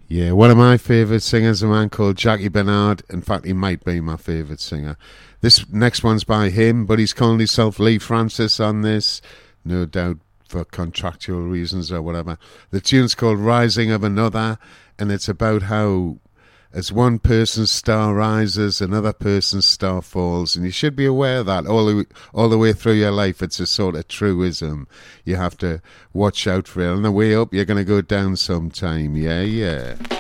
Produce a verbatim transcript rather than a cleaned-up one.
Yeah, one of my favourite singers, a man called Jackie Bernard. In fact, he might be my favourite singer. This next one's by him, but he's calling himself Lee Francis on this, no doubt for contractual reasons or whatever. The tune's called Rising of Another, and it's about how as one person's star rises, another person's star falls, and you should be aware of that all the, all the way through your life. It's a sort of truism. You have to watch out for it. On the way up, you're going to go down sometime. Yeah, yeah.